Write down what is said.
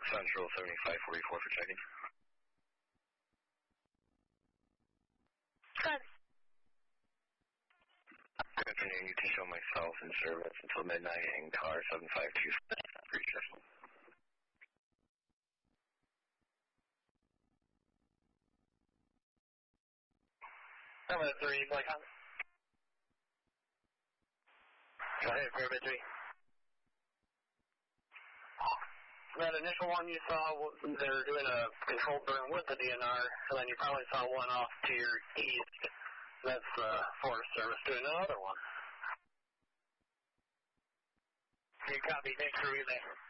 Central 7544 for checking. Good. Good afternoon. You can show myself in service until midnight in car 752. Appreciate it. Number 3, Black Hawk. Go ahead, Pyramid 3. That initial one you saw, they were doing a controlled burn with the DNR, and then you probably saw one off to your east. That's Forest Service doing another one. You copy, thanks for relay.